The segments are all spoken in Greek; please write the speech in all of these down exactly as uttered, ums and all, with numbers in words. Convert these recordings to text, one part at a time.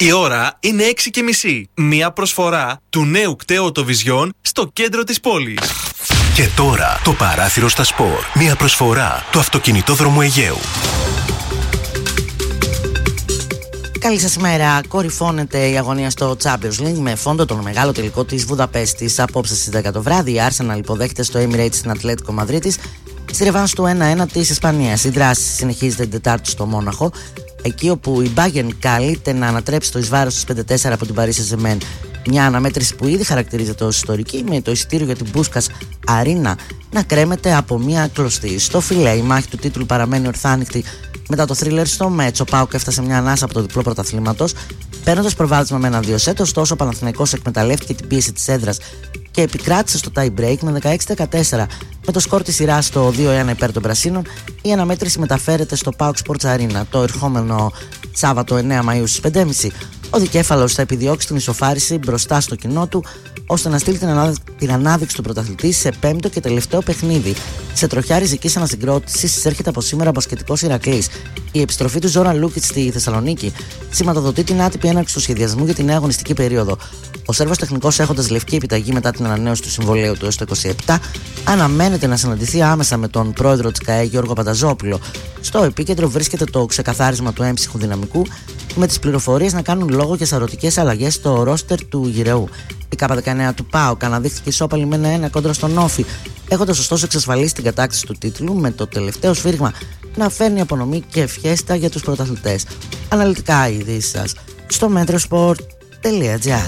Η ώρα είναι έξι και μισή. Μία προσφορά του νέου κταίου Autovision στο κέντρο της πόλης. Και τώρα το παράθυρο στα σπορ. Μία προσφορά του αυτοκινητόδρομου Αιγαίου. Καλή σας ημέρα. Κορυφώνεται η αγωνία στο Champions League με φόντο τον μεγάλο τελικό της Βουδαπέστης. Απόψε στις δέκα το βράδυ η Arsenal υποδέχεται στο Emirates στην Ατλέτικο Μαδρίτης στη ρεβάνς του ένα ένα της Ισπανίας. Η δράση συνεχίζεται την Τετάρτη στο Μόναχο, εκεί όπου η Bayern καλείται να ανατρέψει το εις βάρος της πέντε τέσσερα από την Paris Saint-Germain. Μια αναμέτρηση που ήδη χαρακτηρίζεται ως ιστορική, με το εισιτήριο για την Puskas Arena να κρέμεται από μια κλωστή. Στο φιλέ, η μάχη του τίτλου παραμένει ορθάνυχτη μετά το θρίλερ στο Μέτς. Ο ΠΑΟΚ έφτασε μια ανάσα από το διπλό πρωταθλήματος, παίρνοντας προβάδισμα με ένα δύο σετ. Ωστόσο, ο Παναθηναϊκός εκμεταλλεύτηκε την πίεση της έδρας και επικράτησε στο tie break με δεκαέξι δεκατέσσερα. Με το σκορ της σειράς στο δύο ένα υπέρ των Πρασίνων, η αναμέτρηση μεταφέρεται στο PAOK Sports Arena το ερχόμενο Σάββατο εννέα Μαΐου στις πέντε και μισή. Ο δικέφαλος θα επιδιώξει την ισοφάριση μπροστά στο κοινό του, ώστε να στείλει την, ανάδει... την ανάδειξη του πρωταθλητή σε πέμπτο και τελευταίο παιχνίδι. Σε τροχιά ριζικής ανασυγκρότησης έρχεται από σήμερα ο μπασκετικός Ηρακλής. Η επιστροφή του Ζόραν Λούκιτς στη Θεσσαλονίκη σηματοδοτεί την άτυπη έναρξη του σχεδιασμού για την νέα αγωνιστική περίοδο. Ο Σέρβος τεχνικός, έχοντας λευκή επιταγή μετά την ανανέωση του συμβολαίου του έως το είκοσι επτά, αναμένεται να συναντηθεί άμεσα με τον πρόεδρο της ΚΑΕ Γιώργο Πανταζόπουλο. Στο επίκεντρο βρίσκεται το ξεκαθάρισμα του έμψυχου δυναμικού, με τις πληροφορίες να κάνουν λόγο για σαρωτικές αλλαγές στο ρόστερ του Γυρεού. Η K δεκαεννέα του ΠΑΟΚ αναδείχθηκε ισόπαλη με ένα ένα κόντρα στον Όφη, έχοντας ωστόσο εξασφαλίσει την κατάκτηση του τίτλου, με το τελευταίο σφύριγμα να φέρνει απονομή και ευχέστα για τους πρωταθλητές. Αναλυτικά οι ειδήσεις σας στο metrosport τελεία gr.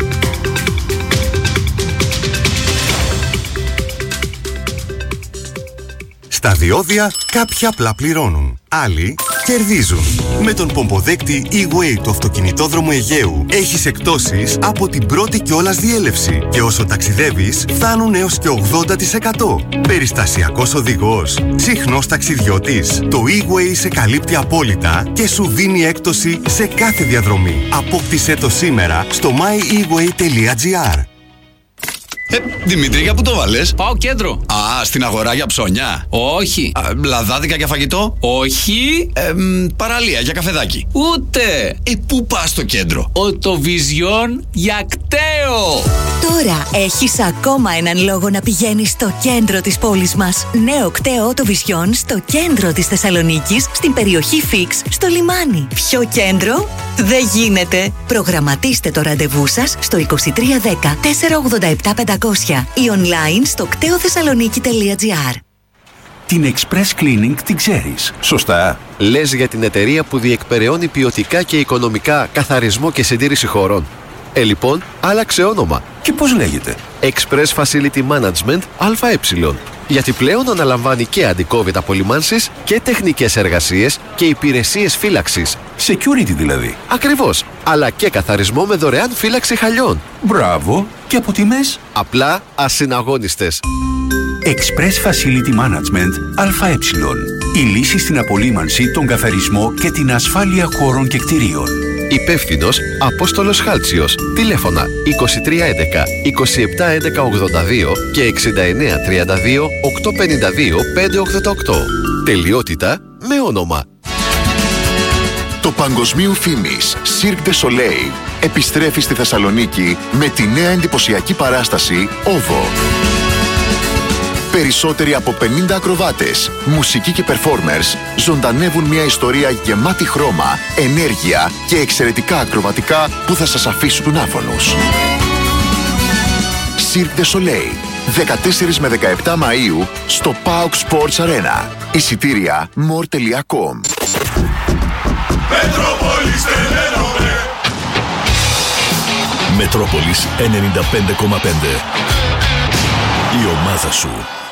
Στα διόδια κάποιοι απλά πληρώνουν, άλλοι κερδίζουν. Με τον πομποδέκτη E-Way του αυτοκινητόδρομου Αιγαίου έχεις εκπτώσεις από την πρώτη κιόλας διέλευση και όσο ταξιδεύεις φτάνουν έως και ογδόντα τοις εκατό. Περιστασιακός οδηγός, συχνός ταξιδιώτης. Το E-Way σε καλύπτει απόλυτα και σου δίνει έκπτωση σε κάθε διαδρομή. Απόκτησέ το σήμερα στο my e way τελεία gr. Ε, Δημήτρη, για πού το βάλες? Πάω κέντρο. Α, στην αγορά για ψώνια. Όχι. Α, λαδάδικα για φαγητό. Όχι. Ε, μ, παραλία για καφεδάκι. Ούτε. Ε, πού πας στο κέντρο? Autovision για κταίο. Τώρα έχεις ακόμα έναν λόγο να πηγαίνεις στο κέντρο της πόλης μας. Νέο κταίο Autovision στο κέντρο της Θεσσαλονίκης, στην περιοχή Φίξ, στο λιμάνι. Ποιο κέντρο? Δεν γίνεται. Προγραμματίστε το ραντεβού σας στο είκοσι τρία δέκα τετρακόσια ογδόντα επτά πεντακόσια ή online στο κταίο θεσσαλονίκη τελεία gr. Την Express Cleaning την ξέρεις, σωστά? Λες για την εταιρεία που διεκπεραιώνει ποιοτικά και οικονομικά καθαρισμό και συντήρηση χωρών. Ε, λοιπόν, άλλαξε όνομα. Και πώς λέγεται? Express Facility Management ΑΕ. Γιατί πλέον αναλαμβάνει και αντικόβιτ απολυμάνσεις και τεχνικές εργασίες και υπηρεσίες φύλαξης. Security δηλαδή. Ακριβώς. Αλλά και καθαρισμό με δωρεάν φύλαξη χαλιών. Μπράβο. Και από τιμές? Απλά ασυναγώνιστες. Express Facility Management ΑΕ. Η λύση στην απολύμανση, τον καθαρισμό και την ασφάλεια χώρων και κτηρίων. Υπεύθυνος Απόστολος Χάλτσιος. Τηλέφωνα είκοσι τρία έντεκα είκοσι επτά έντεκα ογδόντα δύο και εξήντα εννέα τριάντα δύο οκτακόσια πενήντα δύο πεντακόσια ογδόντα οκτώ. Τελειότητα με όνομα. Το παγκοσμίου φήμης Cirque du Soleil επιστρέφει στη Θεσσαλονίκη με τη νέα εντυπωσιακή παράσταση Ovo. Περισσότεροι από πενήντα ακροβάτες, μουσικοί και performers ζωντανεύουν μια ιστορία γεμάτη χρώμα, ενέργεια και εξαιρετικά ακροβατικά που θα σας αφήσουν άφωνους. Cirque du Soleil, δεκατέσσερις με δεκαεπτά Μαΐου στο PAOK Sports Arena. Εισιτήρια more τελεία com. Μετρόπολης ενενήντα πέντε κόμμα πέντε. Η ομάδα σου.